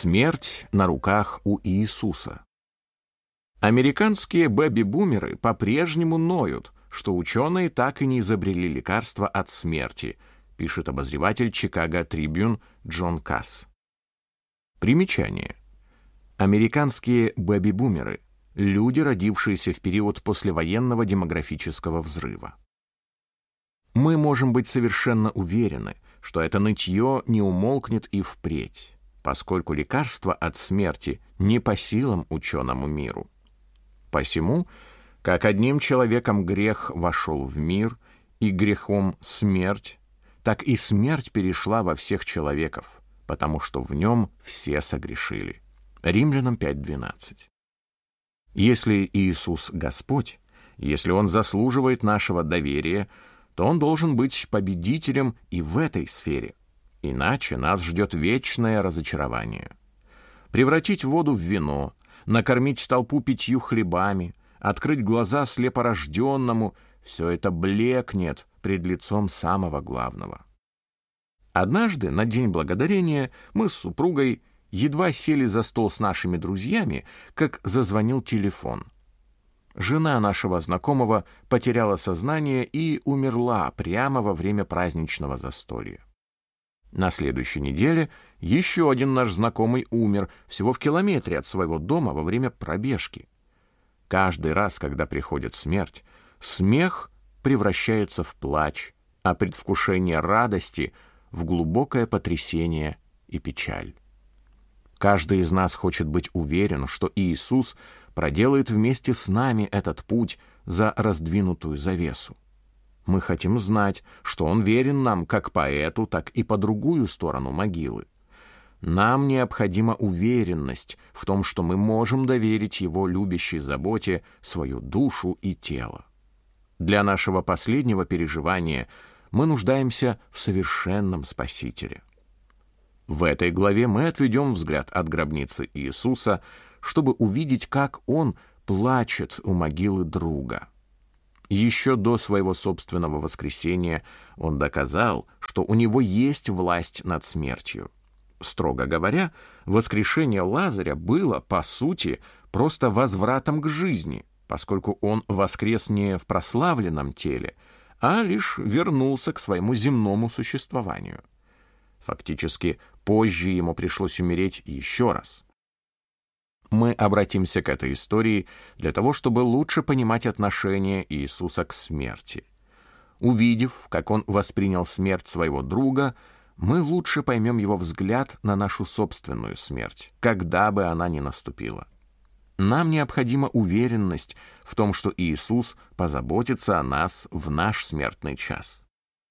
Смерть на руках у Иисуса. Американские бэби-бумеры по-прежнему ноют, что ученые так и не изобрели лекарства от смерти, пишет обозреватель Chicago Tribune Джон Касс. Примечание. Американские бэби-бумеры – люди, родившиеся в период послевоенного демографического взрыва. Мы можем быть совершенно уверены, что это нытье не умолкнет и впредь, поскольку лекарство от смерти не по силам ученому миру. Посему, как одним человеком грех вошел в мир, и грехом смерть, так и смерть перешла во всех человеков, потому что в нем все согрешили. Римлянам 5:12. Если Иисус Господь, если Он заслуживает нашего доверия, то Он должен быть победителем и в этой сфере. Иначе нас ждет вечное разочарование. Превратить воду в вино, накормить толпу 5 хлебами, открыть глаза слепорожденному — все это блекнет пред лицом самого главного. Однажды, на День Благодарения, мы с супругой едва сели за стол с нашими друзьями, как зазвонил телефон. Жена нашего знакомого потеряла сознание и умерла прямо во время праздничного застолья. На следующей неделе еще один наш знакомый умер всего в километре от своего дома во время пробежки. Каждый раз, когда приходит смерть, смех превращается в плач, а предвкушение радости — в глубокое потрясение и печаль. Каждый из нас хочет быть уверен, что Иисус проделает вместе с нами этот путь за раздвинутую завесу. Мы хотим знать, что Он верен нам как по эту, так и по другую сторону могилы. Нам необходима уверенность в том, что мы можем доверить Его любящей заботе свою душу и тело. Для нашего последнего переживания мы нуждаемся в совершенном Спасителе. В этой главе мы отведем взгляд от гробницы Иисуса, чтобы увидеть, как Он плачет у могилы друга. Еще до своего собственного воскресения Он доказал, что у Него есть власть над смертью. Строго говоря, воскрешение Лазаря было, по сути, просто возвратом к жизни, поскольку он воскрес не в прославленном теле, а лишь вернулся к своему земному существованию. Фактически, позже ему пришлось умереть еще раз. Мы обратимся к этой истории для того, чтобы лучше понимать отношение Иисуса к смерти. Увидев, как Он воспринял смерть своего друга, мы лучше поймем Его взгляд на нашу собственную смерть, когда бы она ни наступила. Нам необходима уверенность в том, что Иисус позаботится о нас в наш смертный час.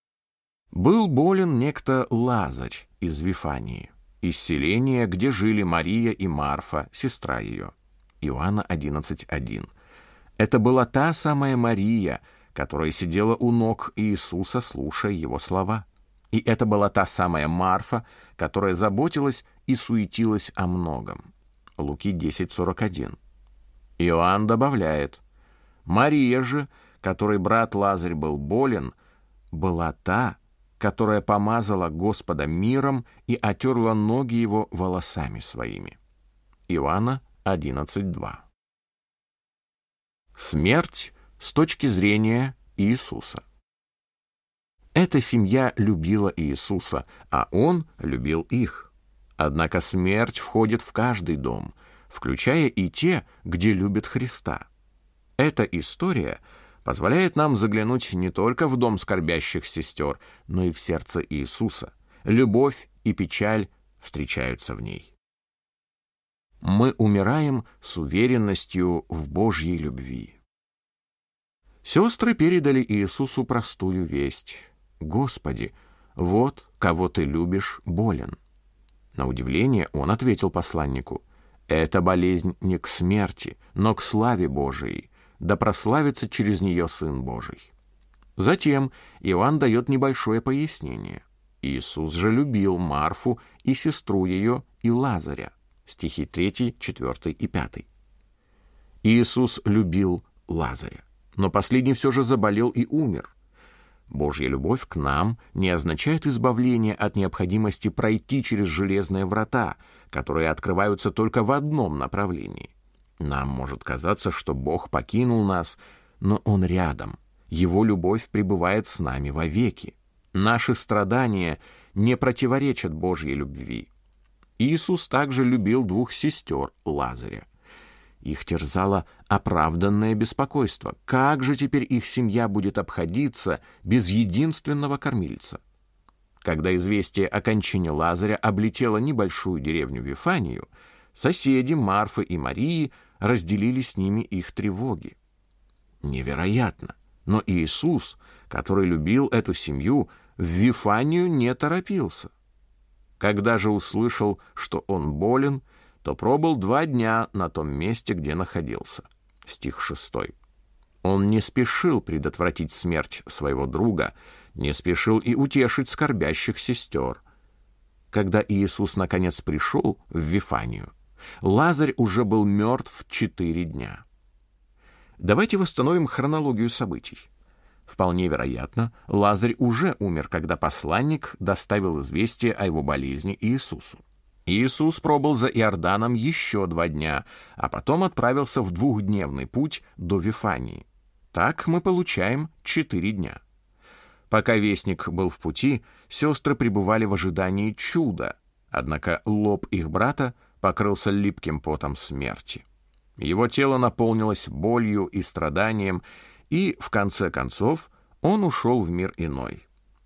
Был болен некто Лазарь из Вифании, из селения, где жили Мария и Марфа, сестра ее. Иоанна 11:1. Это была та самая Мария, которая сидела у ног Иисуса, слушая Его слова. И это была та самая Марфа, которая заботилась и суетилась о многом. Луки 10:41. Иоанн добавляет: Мария же, которой брат Лазарь был болен, была та, которая помазала Господа миром и отерла ноги Его волосами своими. Иоанна 11:2. Смерть с точки зрения Иисуса. Эта семья любила Иисуса, а Он любил их. Однако смерть входит в каждый дом, включая и те, где любят Христа. Эта история позволяет нам заглянуть не только в дом скорбящих сестер, но и в сердце Иисуса. Любовь и печаль встречаются в ней. Мы умираем с уверенностью в Божьей любви. Сестры передали Иисусу простую весть: «Господи, вот кого Ты любишь, болен». На удивление Он ответил посланнику: «Эта болезнь не к смерти, но к славе Божией, да прославится через нее Сын Божий». Затем Иоанн дает небольшое пояснение. Иисус же любил Марфу и сестру ее и Лазаря. Стихи 3, 4 и 5. Иисус любил Лазаря, но последний все же заболел и умер. Божья любовь к нам не означает избавление от необходимости пройти через железные врата, которые открываются только в одном направлении. Нам может казаться, что Бог покинул нас, но Он рядом. Его любовь пребывает с нами вовеки. Наши страдания не противоречат Божьей любви. Иисус также любил двух сестер Лазаря. Их терзало оправданное беспокойство. Как же теперь их семья будет обходиться без единственного кормильца? Когда известие о кончине Лазаря облетело небольшую деревню Вифанию, соседи Марфы и Марии разделили с ними их тревоги. Невероятно! Но Иисус, который любил эту семью, в Вифанию не торопился. Когда же услышал, что он болен, то пробыл 2 дня на том месте, где находился. Стих 6. Он не спешил предотвратить смерть своего друга, не спешил и утешить скорбящих сестер. Когда Иисус наконец пришел в Вифанию, Лазарь уже был мертв 4 дня. Давайте восстановим хронологию событий. Вполне вероятно, Лазарь уже умер, когда посланник доставил известие о его болезни Иисусу. Иисус пробыл за Иорданом еще 2 дня, а потом отправился в 2-дневный путь до Вифании. Так мы получаем 4 дня. Пока вестник был в пути, сестры пребывали в ожидании чуда, однако лоб их брата покрылся липким потом смерти. Его тело наполнилось болью и страданием, и, в конце концов, он ушел в мир иной.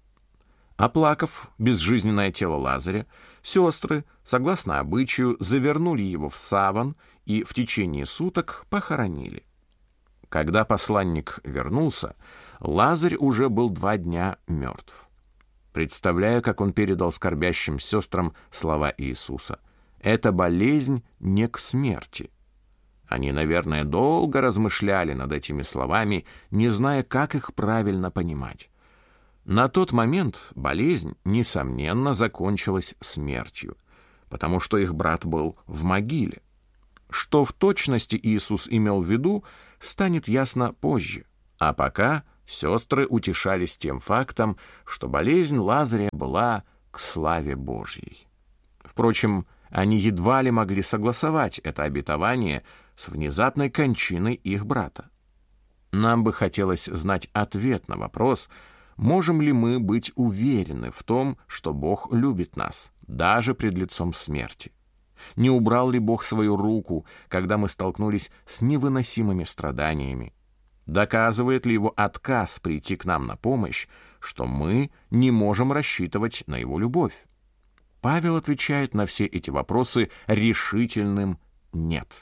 Оплакав безжизненное тело Лазаря, сестры, согласно обычаю, завернули его в саван и в течение суток похоронили. Когда посланник вернулся, Лазарь уже был 2 дня мертв. Представляю, как он передал скорбящим сестрам слова Иисуса. «Эта болезнь не к смерти». Они, наверное, долго размышляли над этими словами, не зная, как их правильно понимать. На тот момент болезнь, несомненно, закончилась смертью, потому что их брат был в могиле. Что в точности Иисус имел в виду, станет ясно позже. А пока сестры утешались тем фактом, что болезнь Лазаря была к славе Божьей. Впрочем, они едва ли могли согласовать это обетование с внезапной кончиной их брата. Нам бы хотелось знать ответ на вопрос, можем ли мы быть уверены в том, что Бог любит нас, даже пред лицом смерти? Не убрал ли Бог свою руку, когда мы столкнулись с невыносимыми страданиями? Доказывает ли его отказ прийти к нам на помощь, что мы не можем рассчитывать на его любовь? Павел отвечает на все эти вопросы решительным «нет».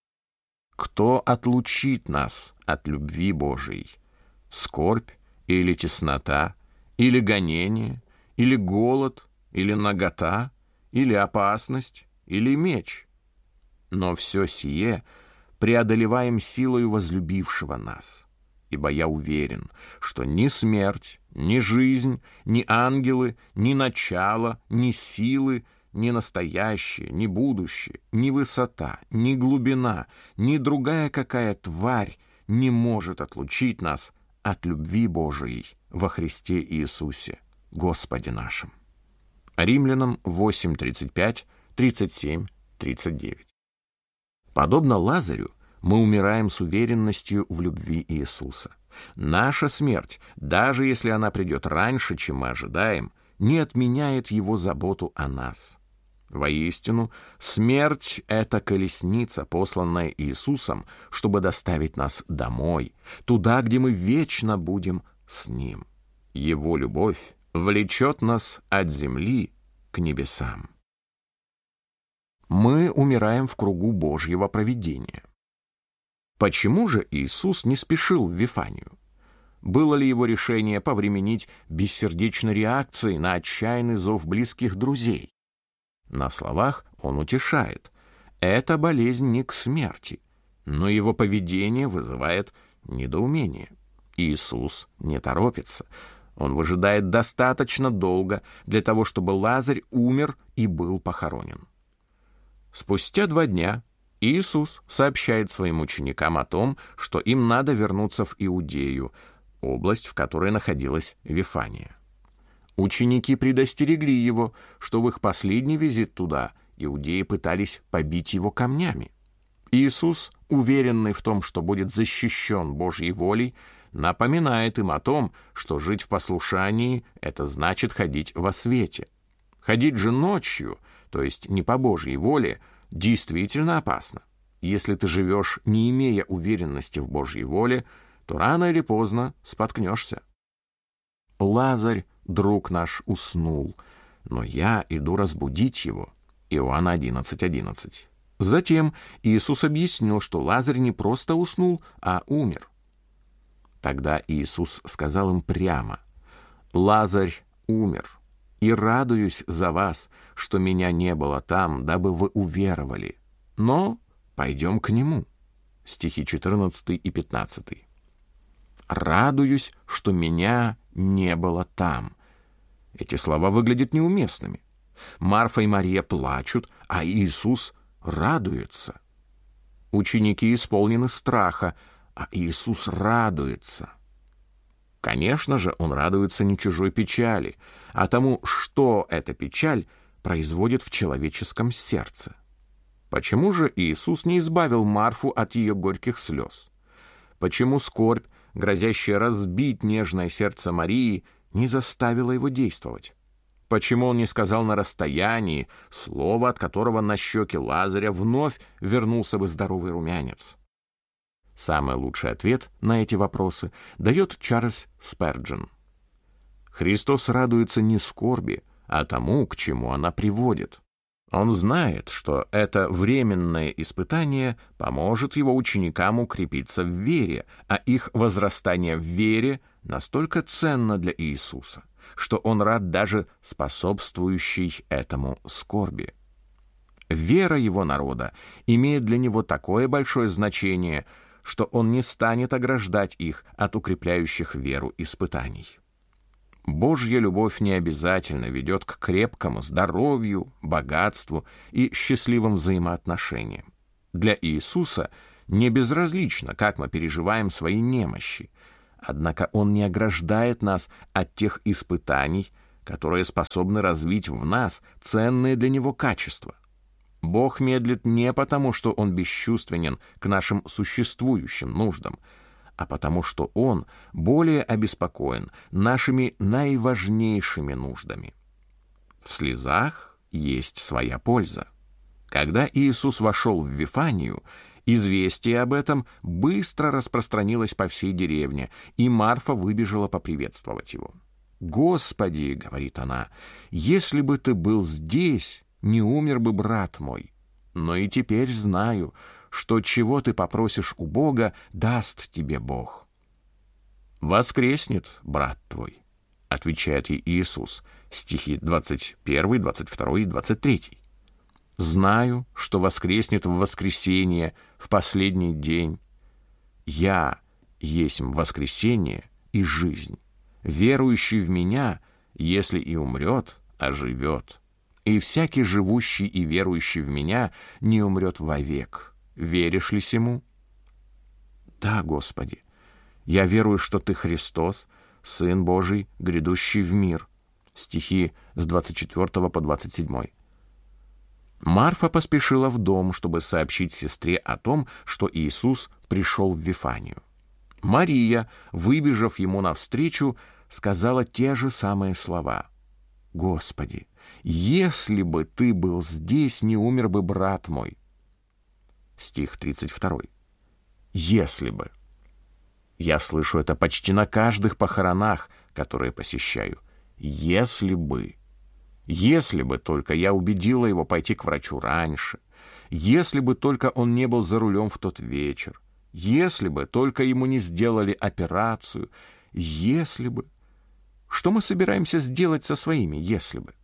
Кто отлучит нас от любви Божией? Скорбь или теснота, или гонение, или голод, или нагота, или опасность, или меч? Но все сие преодолеваем силою возлюбившего нас. Ибо я уверен, что ни смерть, ни жизнь, ни ангелы, ни начало, ни силы, ни настоящее, ни будущее, ни высота, ни глубина, ни другая какая тварь не может отлучить нас от любви Божией во Христе Иисусе, Господе нашим. Римлянам 8:35, 37, 39. Подобно Лазарю, мы умираем с уверенностью в любви Иисуса. Наша смерть, даже если она придет раньше, чем мы ожидаем, не отменяет его заботу о нас. Воистину, смерть — это колесница, посланная Иисусом, чтобы доставить нас домой, туда, где мы вечно будем с Ним. Его любовь влечет нас от земли к небесам. Мы умираем в кругу Божьего провидения. Почему же Иисус не спешил в Вифанию? Было ли его решение повременить бессердечной реакцией на отчаянный зов близких друзей? На словах он утешает. Эта болезнь не к смерти, но его поведение вызывает недоумение. Иисус не торопится. Он выжидает достаточно долго для того, чтобы Лазарь умер и был похоронен. Спустя 2 дня Иисус сообщает своим ученикам о том, что им надо вернуться в Иудею, область, в которой находилась Вифания. Ученики предостерегли его, что в их последний визит туда иудеи пытались побить его камнями. Иисус, уверенный в том, что будет защищен Божьей волей, напоминает им о том, что жить в послушании — это значит ходить во свете. Ходить же ночью, то есть не по Божьей воле, действительно опасно. Если ты живешь, не имея уверенности в Божьей воле, то рано или поздно споткнешься. Лазарь, друг наш, уснул, но я иду разбудить его. Иоанна 11:11. Затем Иисус объяснил, что Лазарь не просто уснул, а умер. Тогда Иисус сказал им прямо: «Лазарь умер, и радуюсь за вас, что меня не было там, дабы вы уверовали. Но пойдем к нему». Стихи 14 и 15. «Радуюсь, что меня не было там». Эти слова выглядят неуместными. Марфа и Мария плачут, а Иисус радуется. Ученики исполнены страха, а Иисус радуется. Конечно же, он радуется не чужой печали, а тому, что эта печаль производит в человеческом сердце. Почему же Иисус не избавил Марфу от ее горьких слез? Почему скорбь, грозящая разбить нежное сердце Марии, не заставила его действовать? Почему он не сказал на расстоянии слово, от которого на щеке Лазаря вновь вернулся бы здоровый румянец? Самый лучший ответ на эти вопросы дает Чарльз Сперджен. Христос радуется не скорби, а тому, к чему она приводит. Он знает, что это временное испытание поможет его ученикам укрепиться в вере, а их возрастание в вере настолько ценно для Иисуса, что он рад даже способствующей этому скорби. Вера его народа имеет для него такое большое значение, что он не станет ограждать их от укрепляющих веру испытаний. Божья любовь не обязательно ведет к крепкому здоровью, богатству и счастливым взаимоотношениям. Для Иисуса не безразлично, как мы переживаем свои немощи, однако Он не ограждает нас от тех испытаний, которые способны развить в нас ценные для Него качества. Бог медлит не потому, что Он бесчувственен к нашим существующим нуждам, а потому что Он более обеспокоен нашими наиважнейшими нуждами. В слезах есть своя польза. Когда Иисус вошел в Вифанию, известие об этом быстро распространилось по всей деревне, и Марфа выбежала поприветствовать его. «Господи, — говорит она, — если бы ты был здесь, не умер бы брат мой. Но и теперь знаю, что чего ты попросишь у Бога, даст тебе Бог». «Воскреснет брат твой», — отвечает ей Иисус, стихи 21, 22 и 23. «Знаю, что воскреснет в воскресенье, в последний день. Я есть воскресение и жизнь. Верующий в Меня, если и умрет, оживет. И всякий живущий и верующий в Меня не умрет вовек. Веришь ли сему?» «Да, Господи, я верую, что Ты Христос, Сын Божий, грядущий в мир». Стихи с 24 по 27. Марфа поспешила в дом, чтобы сообщить сестре о том, что Иисус пришел в Вифанию. Мария, выбежав ему навстречу, сказала те же самые слова: «Господи, если бы Ты был здесь, не умер бы брат мой». Стих 32. «Если бы». Я слышу это почти на каждых похоронах, которые посещаю. «Если бы». Если бы только я убедила его пойти к врачу раньше, если бы только он не был за рулем в тот вечер, если бы только ему не сделали операцию, если бы... Что мы собираемся сделать со своими «если бы»?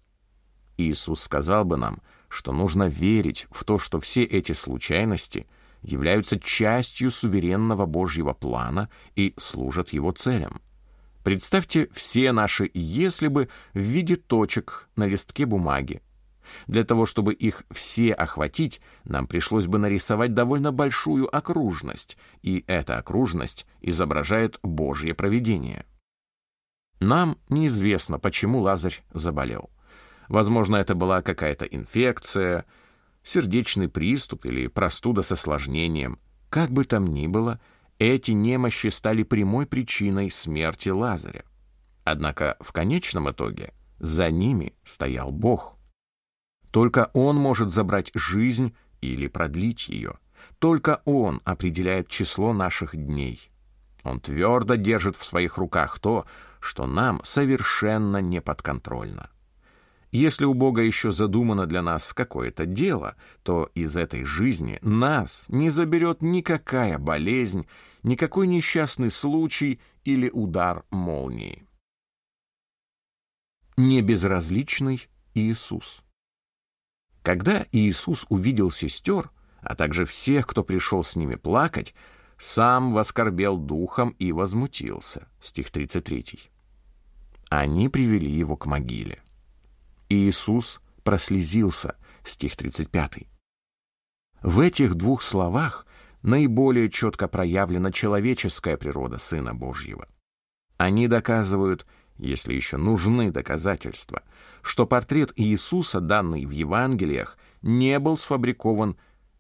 Иисус сказал бы нам, что нужно верить в то, что все эти случайности являются частью суверенного Божьего плана и служат Его целям. Представьте все наши «если бы» в виде точек на листке бумаги. Для того, чтобы их все охватить, нам пришлось бы нарисовать довольно большую окружность, и эта окружность изображает Божье провидение. Нам неизвестно, почему Лазарь заболел. Возможно, это была какая-то инфекция, сердечный приступ или простуда с осложнением. Как бы там ни было, эти немощи стали прямой причиной смерти Лазаря. Однако в конечном итоге за ними стоял Бог. Только Он может забрать жизнь или продлить ее. Только Он определяет число наших дней. Он твердо держит в своих руках то, что нам совершенно не подконтрольно. Если у Бога еще задумано для нас какое-то дело, то из этой жизни нас не заберет никакая болезнь, никакой несчастный случай или удар молнии. Небезразличный Иисус. Когда Иисус увидел сестер, а также всех, кто пришел с ними плакать, сам воскорбел духом и возмутился. Стих 33. Они привели его к могиле. Иисус прослезился. Стих 35. В этих двух словах наиболее четко проявлена человеческая природа Сына Божьего. Они доказывают, если еще нужны доказательства, что портрет Иисуса, данный в Евангелиях, не был сфабрикован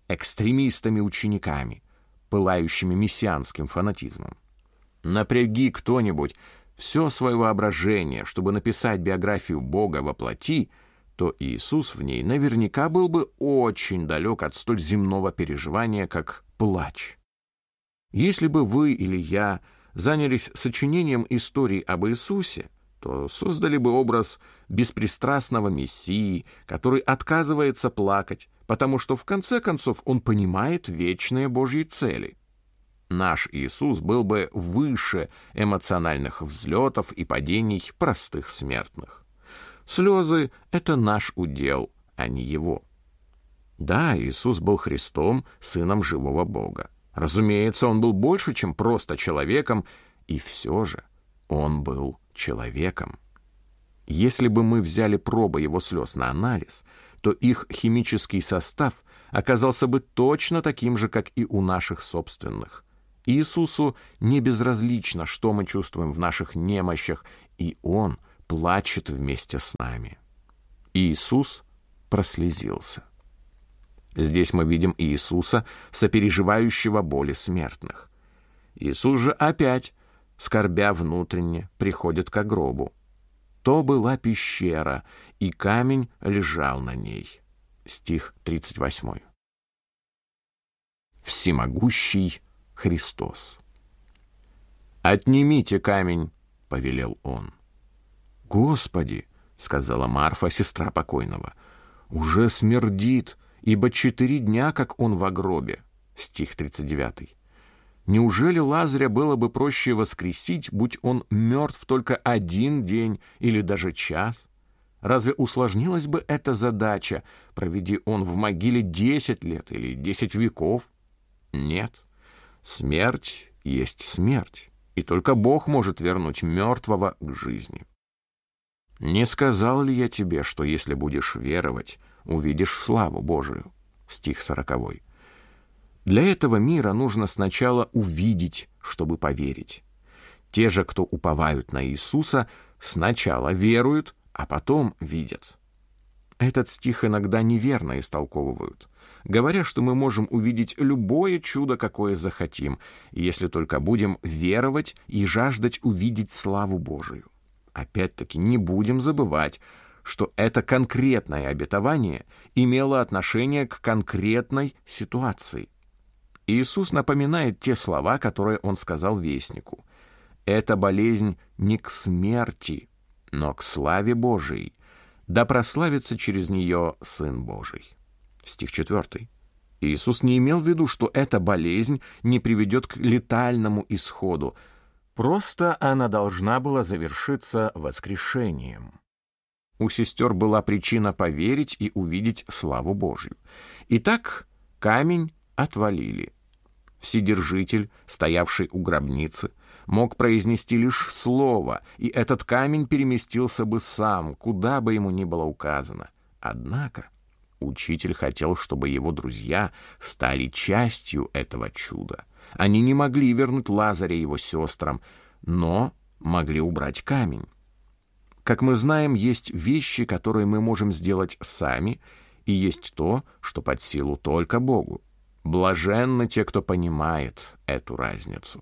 экстремистами-учениками, пылающими мессианским фанатизмом. Напряги кто-нибудь все свое воображение, чтобы написать биографию Бога во плоти, то Иисус в ней наверняка был бы очень далек от столь земного переживания, как плач. Если бы вы или я занялись сочинением истории об Иисусе, то создали бы образ беспристрастного Мессии, который отказывается плакать, потому что в конце концов он понимает вечные Божьи цели. Наш Иисус был бы выше эмоциональных взлетов и падений простых смертных. Слезы — это наш удел, а не его. Да, Иисус был Христом, Сыном живого Бога. Разумеется, он был больше, чем просто человеком, и все же он был человеком. Если бы мы взяли пробы его слез на анализ, то их химический состав оказался бы точно таким же, как и у наших собственных. Иисусу не безразлично, что мы чувствуем в наших немощах, и Он плачет вместе с нами. Иисус прослезился. Здесь мы видим Иисуса, сопереживающего боли смертных. Иисус же опять, скорбя внутренне, приходит к гробу. То была пещера, и камень лежал на ней. Стих 38. Всемогущий Христос. «Отнимите камень», — повелел он. «Господи», — сказала Марфа, сестра покойного, — «уже смердит, ибо 4 дня, как он в гробе». Стих 39. Неужели Лазаря было бы проще воскресить, будь он мертв только 1 день или даже час? Разве усложнилась бы эта задача, проведи он в могиле 10 лет или 10 веков? Нет. Смерть есть смерть, и только Бог может вернуть мертвого к жизни. «Не сказал ли я тебе, что если будешь веровать, увидишь славу Божию?» Стих 40. Для этого мира нужно сначала увидеть, чтобы поверить. Те же, кто уповают на Иисуса, сначала веруют, а потом видят. Этот стих иногда неверно истолковывают, говоря, что мы можем увидеть любое чудо, какое захотим, если только будем веровать и жаждать увидеть славу Божию. Опять-таки не будем забывать, что это конкретное обетование имело отношение к конкретной ситуации. Иисус напоминает те слова, которые Он сказал вестнику. «Эта болезнь не к смерти, но к славе Божией, да прославится через нее Сын Божий». Стих 4. Иисус не имел в виду, что эта болезнь не приведет к летальному исходу, просто она должна была завершиться воскрешением. У сестер была причина поверить и увидеть славу Божью. Итак, камень отвалили. Вседержитель, стоявший у гробницы, мог произнести лишь слово, и этот камень переместился бы сам, куда бы ему ни было указано. Однако учитель хотел, чтобы его друзья стали частью этого чуда. Они не могли вернуть Лазаря его сестрам, но могли убрать камень. Как мы знаем, есть вещи, которые мы можем сделать сами, и есть то, что под силу только Богу. Блаженны те, кто понимает эту разницу.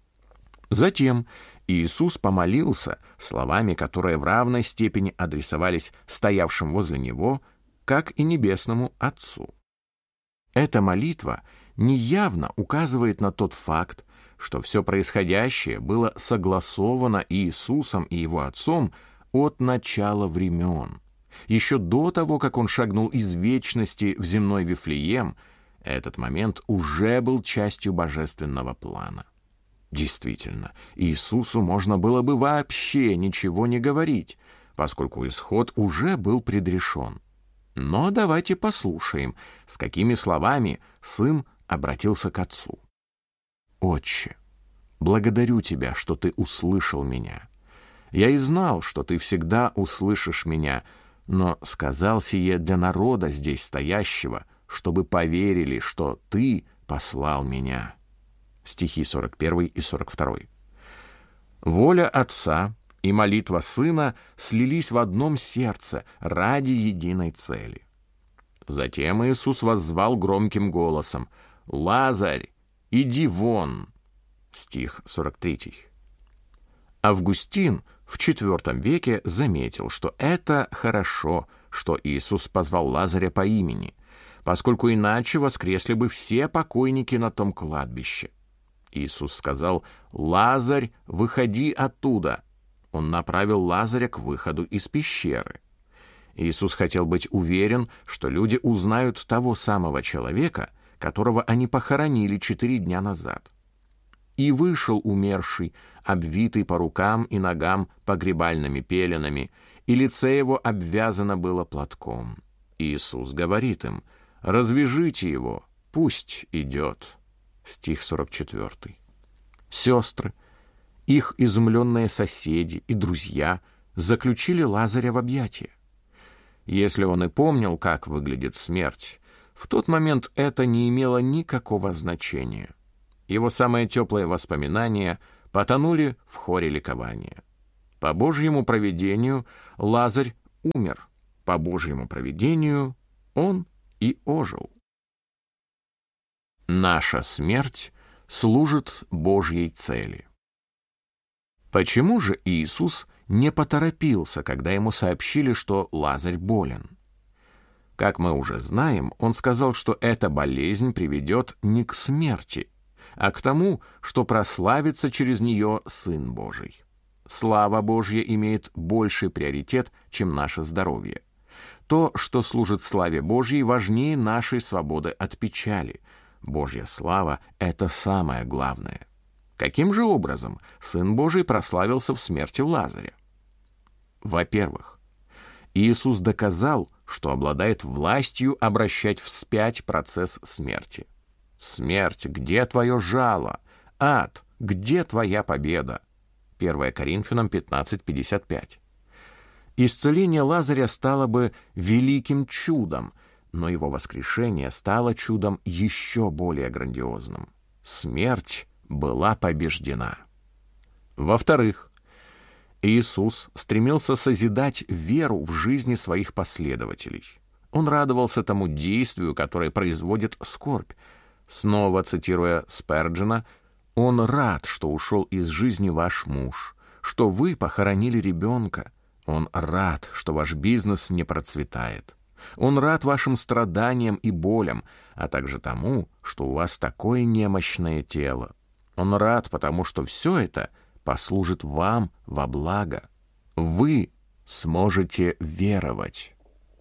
Затем Иисус помолился словами, которые в равной степени адресовались стоявшим возле Него, как и Небесному Отцу. Эта молитва неявно указывает на тот факт, что все происходящее было согласовано Иисусом и Его Отцом от начала времен. Еще до того, как Он шагнул из вечности в земной Вифлеем, этот момент уже был частью божественного плана. Действительно, Иисусу можно было бы вообще ничего не говорить, поскольку исход уже был предрешен. Но давайте послушаем, с какими словами Сын обратился к Отцу. «Отче, благодарю Тебя, что Ты услышал меня. Я и знал, что Ты всегда услышишь меня, но сказал сие для народа здесь стоящего, чтобы поверили, что Ты послал меня». Стихи 41 и 42. Воля Отца и молитва Сына слились в одном сердце ради единой цели. Затем Иисус воззвал громким голосом: «Лазарь, иди вон!» Стих 43. Августин в IV веке заметил, что это хорошо, что Иисус позвал Лазаря по имени, поскольку иначе воскресли бы все покойники на том кладбище. Иисус сказал: «Лазарь, выходи оттуда». Он направил Лазаря к выходу из пещеры. Иисус хотел быть уверен, что люди узнают того самого человека, которого они похоронили 4 дня назад. «И вышел умерший, обвитый по рукам и ногам погребальными пеленами, и лице его обвязано было платком». Иисус говорит им: «Развяжите его, пусть идет». Стих 44. Сестры, их изумленные соседи и друзья заключили Лазаря в объятия. Если он и помнил, как выглядит смерть, в тот момент это не имело никакого значения. Его самые теплые воспоминания потонули в хоре ликования. По Божьему провидению Лазарь умер, по Божьему провидению он и ожил. Наша смерть служит Божьей цели. Почему же Иисус не поторопился, когда ему сообщили, что Лазарь болен? Как мы уже знаем, он сказал, что эта болезнь приведет не к смерти, а к тому, что прославится через нее Сын Божий. Слава Божья имеет больший приоритет, чем наше здоровье. То, что служит славе Божьей, важнее нашей свободы от печали. Божья слава — это самое главное. Каким же образом Сын Божий прославился в смерти Лазаря? Во-первых, Иисус доказал, что обладает властью обращать вспять процесс смерти. «Смерть, где твое жало? Ад, где твоя победа?» 1 Коринфянам 15:55. Исцеление Лазаря стало бы великим чудом, но его воскрешение стало чудом еще более грандиозным. Смерть была побеждена. Во-вторых, Иисус стремился созидать веру в жизни своих последователей. Он радовался тому действию, которое производит скорбь. Снова цитируя Спержена: «Он рад, что ушел из жизни ваш муж, что вы похоронили ребенка. Он рад, что ваш бизнес не процветает. Он рад вашим страданиям и болям, а также тому, что у вас такое немощное тело. Он рад, потому что все это послужит вам во благо. Вы сможете веровать».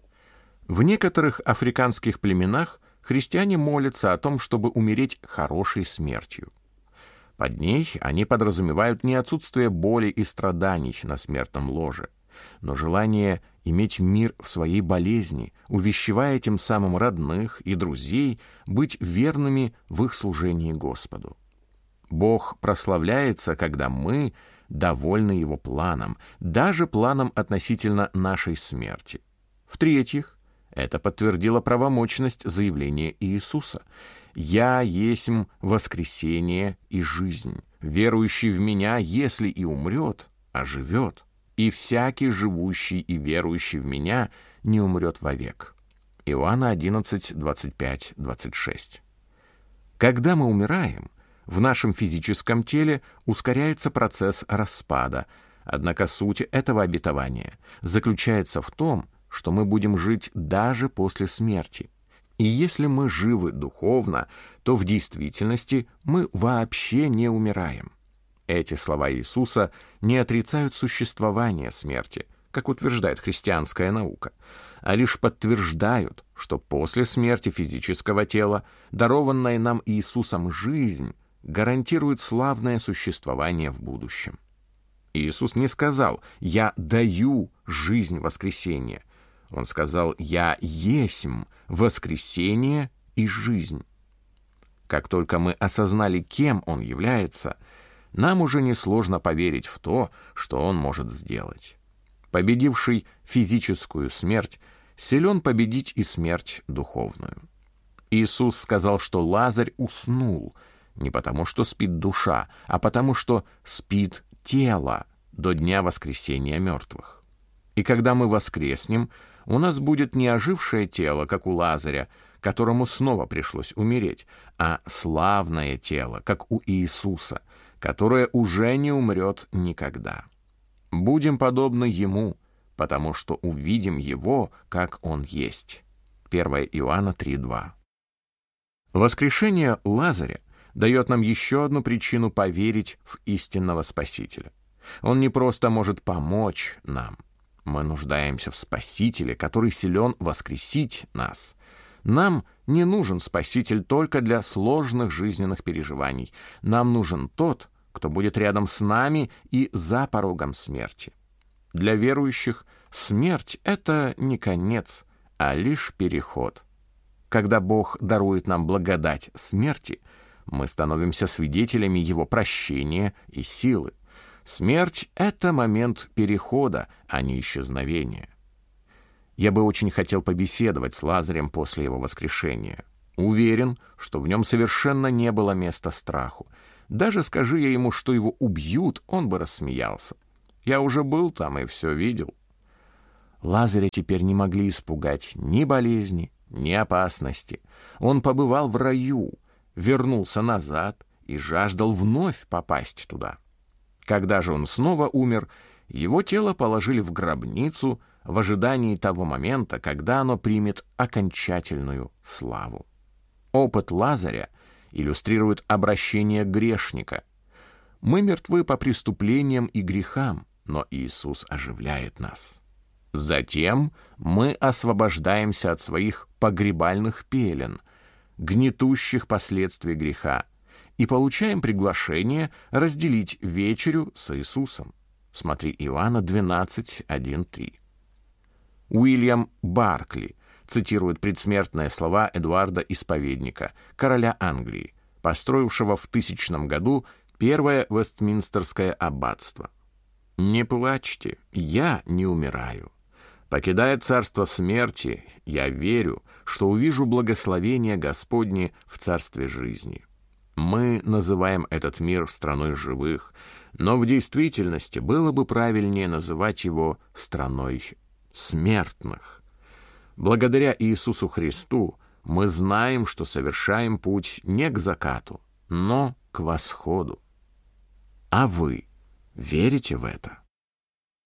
В некоторых африканских племенах христиане молятся о том, чтобы умереть хорошей смертью. Под ней они подразумевают не отсутствие боли и страданий на смертном ложе, но желание иметь мир в своей болезни, увещевая тем самым родных и друзей быть верными в их служении Господу. Бог прославляется, когда мы довольны Его планом, даже планом относительно нашей смерти. В-третьих, Это подтвердило правомочность заявления Иисуса. «Я есмь воскресение и жизнь. Верующий в Меня, если и умрет, оживет. И всякий живущий и верующий в Меня не умрет вовек». Иоанна 11, 25, 26. Когда мы умираем, в нашем физическом теле ускоряется процесс распада, однако суть этого обетования заключается в том, что мы будем жить даже после смерти. И если мы живы духовно, то в действительности мы вообще не умираем. Эти слова Иисуса не отрицают существование смерти, как утверждает христианская наука, а лишь подтверждают, что после смерти физического тела дарованная нам Иисусом жизнь гарантирует славное существование в будущем. Иисус не сказал «Я даю жизнь воскресения». Он сказал «Я есмь воскресение и жизнь». Как только мы осознали, кем Он является, нам уже несложно поверить в то, что Он может сделать. Победивший физическую смерть силен победить и смерть духовную. Иисус сказал, что Лазарь уснул, не потому что спит душа, а потому что спит тело до дня воскресения мертвых. И когда мы воскреснем, у нас будет не ожившее тело, как у Лазаря, которому снова пришлось умереть, а славное тело, как у Иисуса, которое уже не умрет никогда. Будем подобны Ему, потому что увидим Его, как Он есть. 1 Иоанна 3:2. Воскрешение Лазаря дает нам еще одну причину поверить в истинного Спасителя. Он не просто может помочь нам. Мы нуждаемся в Спасителе, который силен воскресить нас. Нам не нужен Спаситель только для сложных жизненных переживаний. Нам нужен тот, кто будет рядом с нами и за порогом смерти. Для верующих смерть — это не конец, а лишь переход. Когда Бог дарует нам благодать смерти, мы становимся свидетелями Его прощения и силы. Смерть — это момент перехода, а не исчезновения. Я бы очень хотел побеседовать с Лазарем после его воскрешения. Уверен, что в нем совершенно не было места страху. Даже скажи я ему, что его убьют, он бы рассмеялся. Я уже был там и все видел. Лазаря теперь не могли испугать ни болезни, ни опасности. Он побывал в раю, вернулся назад и жаждал вновь попасть туда. Когда же он снова умер, его тело положили в гробницу в ожидании того момента, когда оно примет окончательную славу. Опыт Лазаря иллюстрирует обращение грешника. Мы мертвы по преступлениям и грехам, но Иисус оживляет нас. Затем мы освобождаемся от своих погребальных пелен, гнетущих последствий греха, и получаем приглашение разделить вечерю с Иисусом. Смотри Иоанна 12, 1-3. Уильям Баркли цитирует предсмертные слова Эдуарда Исповедника, короля Англии, построившего в 1000 году первое Вестминстерское аббатство. «Не плачьте, я не умираю. Покидая царство смерти, я верю, что увижу благословение Господне в царстве жизни. Мы называем этот мир страной живых, но в действительности было бы правильнее называть его страной смертных. Благодаря Иисусу Христу мы знаем, что совершаем путь не к закату, но к восходу. А вы верите в это?